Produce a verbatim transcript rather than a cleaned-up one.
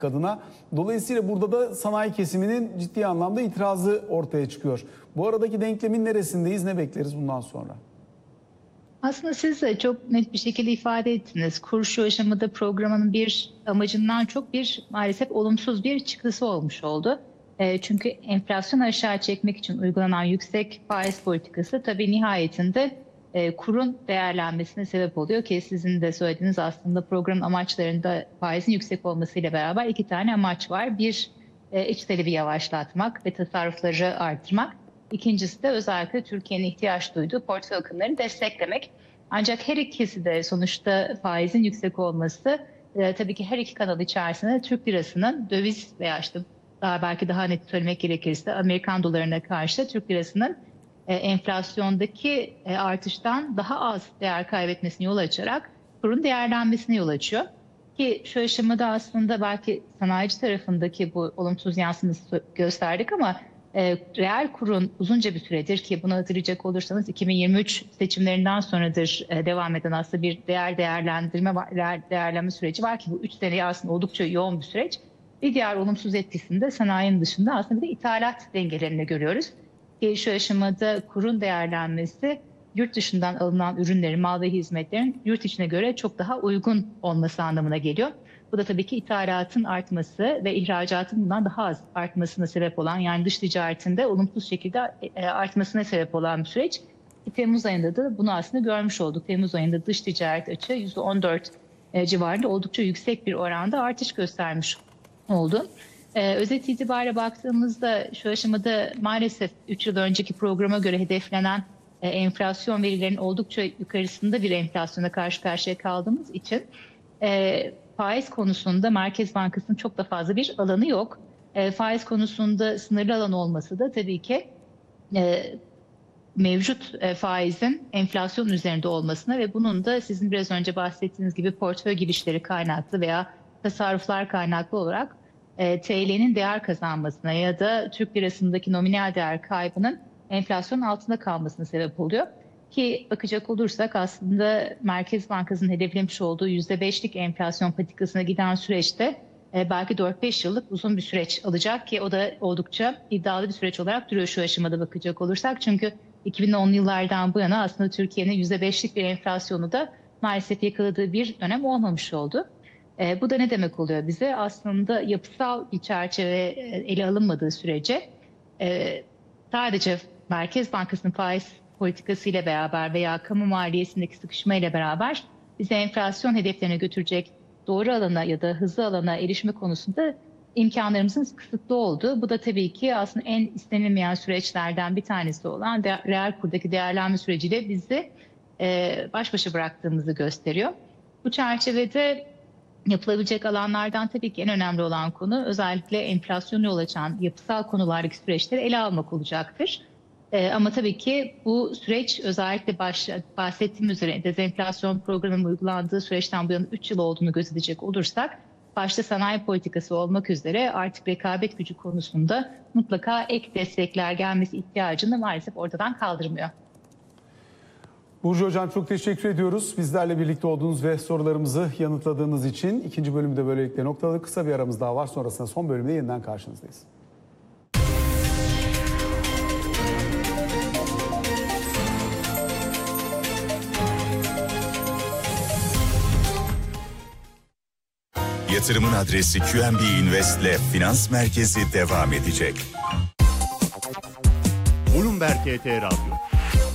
adına. Dolayısıyla burada da sanayi kesiminin ciddi anlamda itirazı ortaya çıkıyor. Bu aradaki denklemin neresindeyiz, ne bekleriz bundan sonra? Aslında siz de çok net bir şekilde ifade ettiniz. Kur şu aşamada programın bir amacından çok bir maalesef olumsuz bir çıktısı olmuş oldu. E, çünkü enflasyonu aşağı çekmek için uygulanan yüksek faiz politikası tabii nihayetinde e, kurun değerlenmesine sebep oluyor ki sizin de söylediğiniz aslında programın amaçlarında faizin yüksek olmasıyla beraber iki tane amaç var. Bir, e, iç talebi yavaşlatmak ve tasarrufları artırmak. İkincisi de özellikle Türkiye'nin ihtiyaç duyduğu portföy akımlarını desteklemek. Ancak her ikisi de sonuçta faizin yüksek olması e, tabii ki her iki kanal içerisinde Türk lirasının döviz veya işte daha belki daha net söylemek gerekirse Amerikan dolarına karşı Türk lirasının e, enflasyondaki e, artıştan daha az değer kaybetmesine yol açarak kurun değerlenmesine yol açıyor. Ki şu aşamada aslında belki sanayici tarafındaki bu olumsuz yansıması gösterdik ama E, reel kurun uzunca bir süredir ki bunu hatırlayacak olursanız iki bin yirmi üç seçimlerinden sonradır e, devam eden aslında bir değer değerlendirme değer değerlenme süreci var ki bu üç seneye aslında oldukça yoğun bir süreç. Bir diğer olumsuz etkisinde sanayinin dışında aslında bir de ithalat dengelerini görüyoruz. Ki şu aşamada kurun değerlenmesi yurt dışından alınan ürünlerin, mal ve hizmetlerin yurt içine göre çok daha uygun olması anlamına geliyor. Bu da tabii ki ithalatın artması ve ihracatın bundan daha az artmasına sebep olan, yani dış ticaretinde olumsuz şekilde artmasına sebep olan bir süreç. Temmuz ayında da bunu aslında görmüş olduk. Temmuz ayında dış ticaret açığı yüzde on dört civarında oldukça yüksek bir oranda artış göstermiş oldu. Ee, özet itibariyle baktığımızda şu aşamada maalesef üç yıl önceki programa göre hedeflenen e, enflasyon verilerinin oldukça yukarısında bir enflasyona karşı karşıya kaldığımız için e, faiz konusunda Merkez Bankası'nın çok da fazla bir alanı yok. E, faiz konusunda sınırlı alan olması da tabii ki e, mevcut e, faizin enflasyon üzerinde olmasına ve bunun da sizin biraz önce bahsettiğiniz gibi portföy girişleri kaynaklı veya tasarruflar kaynaklı olarak e, T L'nin değer kazanmasına ya da Türk lirasındaki nominal değer kaybının enflasyonun altında kalmasına sebep oluyor. Ki bakacak olursak aslında Merkez Bankası'nın hedeflemiş olduğu yüzde beşlik enflasyon patikasına giden süreçte e, belki dört beş yıllık uzun bir süreç alacak ki o da oldukça iddialı bir süreç olarak duruyor şu aşamada bakacak olursak. Çünkü iki bin on yıllardan bu yana aslında Türkiye'nin yüzde beşlik bir enflasyonu da maalesef yakaladığı bir dönem olmamış oldu. E, bu da ne demek oluyor bize? Aslında yapısal bir çerçeve ele alınmadığı sürece e, sadece Merkez Bankası'nın faiz politikasıyla beraber veya kamu maliyesindeki sıkışmayla beraber bizi enflasyon hedeflerine götürecek doğru alana ya da hızlı alana erişme konusunda imkanlarımızın kısıtlı olduğu. Bu da tabii ki aslında en istenilmeyen süreçlerden bir tanesi olan de, reel kurdaki değerlenme süreciyle bizi e, baş başa bıraktığımızı gösteriyor. Bu çerçevede yapılabilecek alanlardan tabii ki en önemli olan konu özellikle enflasyona yol açan yapısal konulardaki süreçleri ele almak olacaktır. Ee, ama tabii ki bu süreç özellikle baş, bahsettiğim üzere dezenflasyon programının uygulandığı süreçten bu yana üç yıl olduğunu gözetecek olursak başta sanayi politikası olmak üzere artık rekabet gücü konusunda mutlaka ek destekler gelmesi ihtiyacını maalesef ortadan kaldırmıyor. Burcu Hocam çok teşekkür ediyoruz. Bizlerle birlikte olduğunuz ve sorularımızı yanıtladığınız için. İkinci bölümü de böylelikle noktaladık. Kısa bir aramız daha var. Sonrasında son bölümde yeniden karşınızdayız. Yatırımın adresi Q N B Invest ile Finans Merkezi devam edecek. Bloomberg T T Radyo.